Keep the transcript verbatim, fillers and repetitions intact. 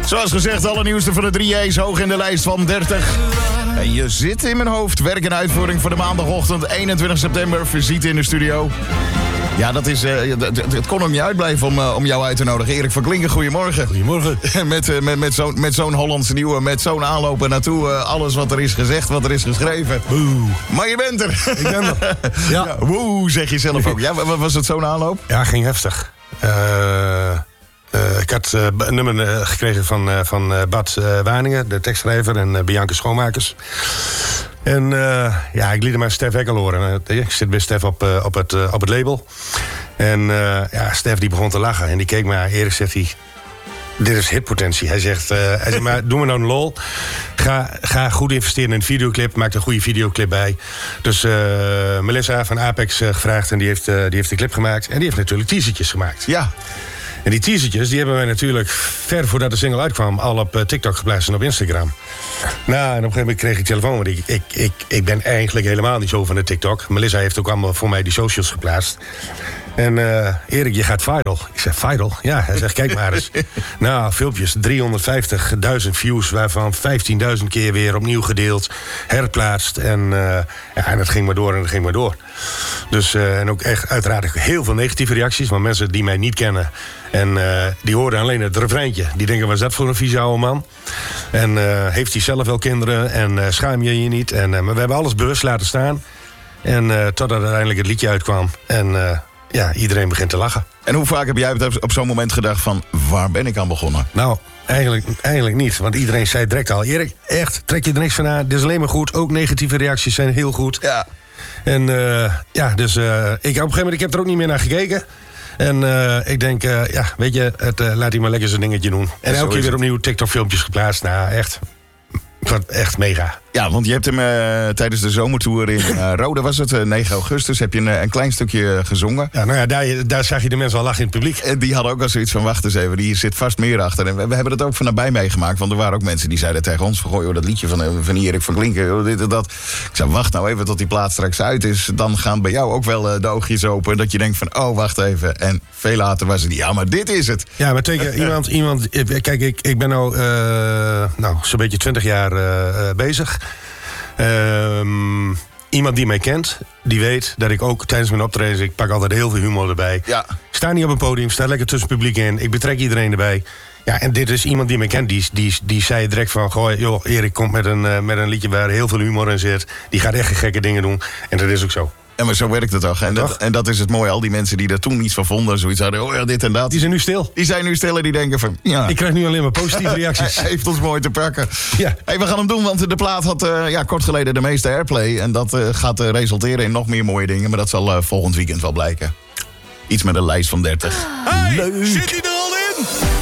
Zoals gezegd, alle nieuwste van de drie J's hoog in de lijst van dertig. En je zit in mijn hoofd. Werk en uitvoering voor de maandagochtend eenentwintig september. Visite in de studio. Ja, dat is, uh, het kon ook niet uitblijven om, uh, om jou uit te nodigen. Erik van Klinken, goedemorgen. Goedemorgen. met uh, met, met zo'n met zo'n Hollandse nieuwe, met zo'n aanloop naartoe. Uh, alles wat er is gezegd, wat er is geschreven. Woe. Maar je bent er. Ik ben er. Ja. Ja, woe, zeg je zelf ook. Ja, was het zo'n aanloop? Ja, ging heftig. Uh, uh, ik had uh, een nummer uh, gekregen van, uh, van uh, Bart uh, Waningen, de tekstschrijver, en uh, Bianca Schoonmakers. En uh, ja, ik liet hem aan Stef Ekkel horen. Ik zit bij Stef op, uh, op, het, uh, op het label. En uh, ja, Stef die begon te lachen. En die keek me aan. Erik, zegt hij, dit is hitpotentie. Hij zegt, uh, hij zegt maar doe me nou een lol. Ga, ga goed investeren in een videoclip. Maak er een goede videoclip bij. Dus uh, Melissa van Apex uh, gevraagd. En die heeft, uh, die heeft de clip gemaakt. En die heeft natuurlijk teasertjes gemaakt. Ja. En die teasertjes die hebben wij natuurlijk ver voordat de single uitkwam al op uh, TikTok geplaatst en op Instagram. Nou, en op een gegeven moment kreeg ik telefoon. Want ik, ik, ik, ik ben eigenlijk helemaal niet zo van de TikTok. Melissa heeft ook allemaal voor mij die socials geplaatst. En uh, Erik, je gaat viral. Ik zeg, viral? Ja, hij zegt, kijk maar eens. Nou, filmpjes, driehonderdvijftigduizend views, waarvan vijftienduizend keer weer opnieuw gedeeld, herplaatst. En, uh, ja, en dat ging maar door en dat ging maar door. Dus, uh, en ook echt uiteraard heel veel negatieve reacties. Want mensen die mij niet kennen en uh, die horen alleen het refreintje. Die denken, wat is dat voor een vieze oude man? En uh, heeft hij zelf wel kinderen? En uh, schaam je je niet? En, uh, maar we hebben alles bewust laten staan. En uh, totdat uiteindelijk het liedje uitkwam. En uh, ja, iedereen begint te lachen. En hoe vaak heb jij op zo'n moment gedacht van, waar ben ik aan begonnen? Nou, eigenlijk, eigenlijk niet. Want iedereen zei direct al, Erik, echt, trek je er niks van aan. Dit is alleen maar goed. Ook negatieve reacties zijn heel goed. Ja. En uh, ja, dus uh, ik, op een gegeven moment, ik heb er ook niet meer naar gekeken. En uh, ik denk, uh, ja, weet je, het, uh, laat hij maar lekker zijn dingetje doen. En elke keer weer opnieuw TikTok-filmpjes geplaatst. Nou, echt, echt mega. Ja, want je hebt hem uh, tijdens de zomertour in uh, Rode, was het, uh, negen augustus, heb je een, een klein stukje gezongen. Ja, nou ja, daar, daar zag je de mensen al lachen in het publiek. En die hadden ook al zoiets van, wacht eens even, die zit vast meer achter. En we, we hebben het ook van nabij meegemaakt, want er waren ook mensen die zeiden tegen ons, van, goh, joh, dat liedje van, van Erik van Klinken, joh, dit en dat. Ik zei, wacht nou even tot die plaat straks uit is. Dan gaan bij jou ook wel uh, de oogjes open, dat je denkt van, oh, wacht even. En veel later was het, ja, maar dit is het. Ja, maar tegen iemand, iemand, kijk, ik, ik ben nou, uh, nou zo'n beetje twintig jaar uh, uh, bezig. Um, iemand die mij kent, die weet dat ik ook tijdens mijn optredens, ik pak altijd heel veel humor erbij. Ja. Ik sta niet op een podium, sta lekker tussen het publiek in. Ik betrek iedereen erbij. Ja, en dit is iemand die mij kent, die, die, die zei direct van, goh, joh, Erik komt met een, uh, met een liedje waar heel veel humor in zit. Die gaat echt gekke dingen doen. En dat is ook zo. Ja, maar zo werkt het toch. En, dat, en dat is het mooie. Al die mensen die er toen niets van vonden, zoiets hadden, oh ja, dit en dat. Die zijn nu stil. Die zijn nu stil en die denken van, ja. Ik krijg nu alleen maar positieve reacties. Hij heeft ons mooi te pakken. Ja. Hey, we gaan hem doen, want de plaat had uh, ja, kort geleden de meeste airplay. En dat uh, gaat uh, resulteren in nog meer mooie dingen. Maar dat zal uh, volgend weekend wel blijken. Iets met een lijst van dertig. Hey, zit hij er al in?